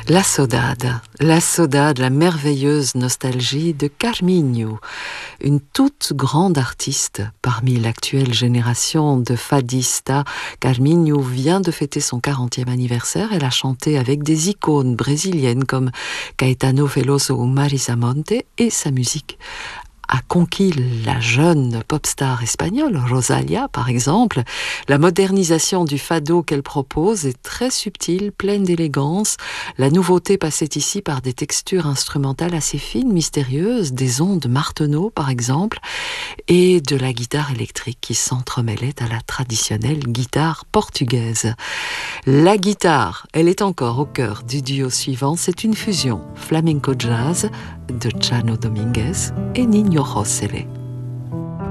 La Saudade, la merveilleuse nostalgie de Carminho, une toute grande artiste parmi l'actuelle génération de fadistas. Carminho vient de fêter son 40e anniversaire. Elle a chanté avec des icônes brésiliennes comme Caetano Veloso ou Marisa Monte, et sa musique a conquis la jeune pop star espagnole, Rosalia par exemple. La modernisation du fado qu'elle propose est très subtile, pleine d'élégance. La nouveauté passait ici par des textures instrumentales assez fines, mystérieuses, des ondes Martenot par exemple, et de la guitare électrique qui s'entremêlait à la traditionnelle guitare portugaise. La guitare, elle est encore au cœur du duo suivant. C'est une fusion flamenco jazz de Chano Dominguez et Ninho Rossellet.